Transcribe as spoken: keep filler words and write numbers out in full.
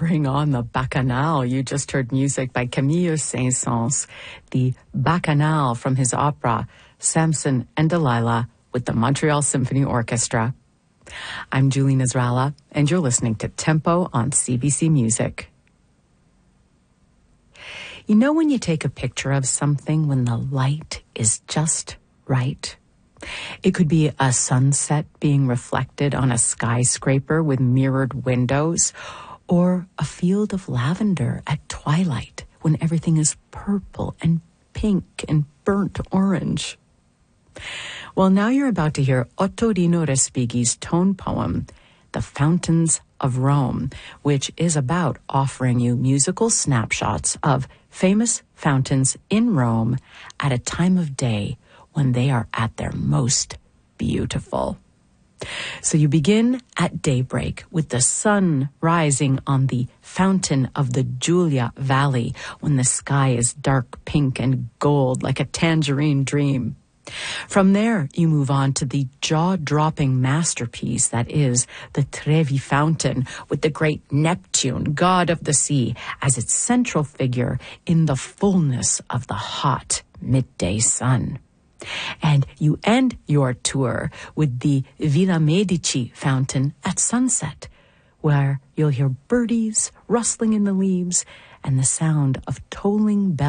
Bring on the Bacchanal. You just heard music by Camille Saint-Saëns, the Bacchanal from his opera Samson and Delilah with the Montreal Symphony Orchestra. I'm Julie Nasrallah, and you're listening to Tempo on C B C Music. You know when you take a picture of something when the light is just right? It could be a sunset being reflected on a skyscraper with mirrored windows, or a field of lavender at twilight when everything is purple and pink and burnt orange. Well, now you're about to hear Ottorino Respighi's tone poem, The Fountains of Rome, which is about offering you musical snapshots of famous fountains in Rome at a time of day when they are at their most beautiful. So you begin at daybreak with the sun rising on the fountain of the Giulia Valley when the sky is dark pink and gold like a tangerine dream. From there, you move on to the jaw-dropping masterpiece that is the Trevi Fountain with the great Neptune, god of the sea, as its central figure in the fullness of the hot midday sun. And you end your tour with the Villa Medici fountain at sunset, where you'll hear birdies rustling in the leaves and the sound of tolling bells